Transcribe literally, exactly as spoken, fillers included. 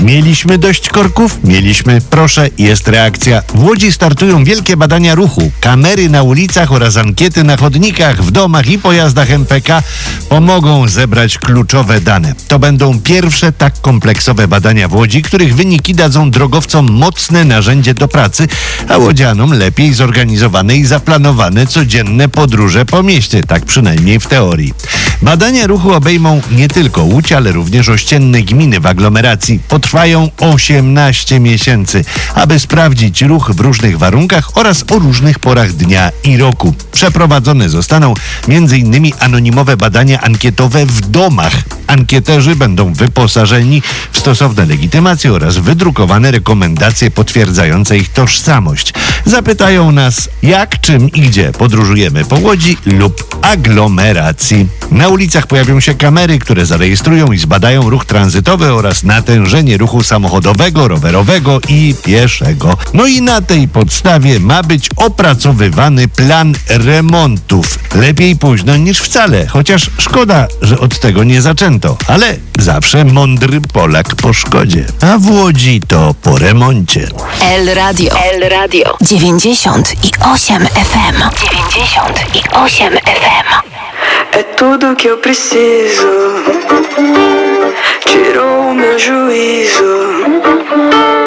Mieliśmy dość korków? Mieliśmy. Proszę, jest reakcja. W Łodzi startują wielkie badania ruchu. Kamery na ulicach oraz ankiety na chodnikach, w domach i pojazdach M P K pomogą zebrać kluczowe dane. To będą pierwsze tak kompleksowe badania w Łodzi, których wyniki dadzą drogowcom mocne narzędzie do pracy, a łodzianom lepiej zorganizowane i zaplanowane codzienne podróże po mieście, tak przynajmniej w teorii. Badania ruchu obejmą nie tylko Łódź, ale również ościenne gminy w aglomeracji. Potrwają osiemnaście miesięcy, aby sprawdzić ruch w różnych warunkach oraz o różnych porach dnia i roku. Przeprowadzone zostaną między innymi anonimowe badania ankietowe w domach. Ankieterzy będą wyposażeni w stosowne legitymacje oraz wydrukowane rekomendacje potwierdzające ich tożsamość. Zapytają nas, jak, czym i gdzie podróżujemy po Łodzi lub aglomeracji. Na ulicach pojawią się kamery, które zarejestrują i zbadają ruch tranzytowy oraz natężenie ruchu samochodowego, rowerowego i pieszego. No i na tej podstawie ma być opracowywany plan remontów. Lepiej późno niż wcale, chociaż szkoda, że od tego nie zaczęto. Ale zawsze mądry Polak po szkodzie. A w Łodzi to po remoncie. El Radio. El Radio. dziewięćdziesiąt osiem F M. dziewięćdziesiąt osiem F M. É tudo que eu preciso. Tirou o meu juízo.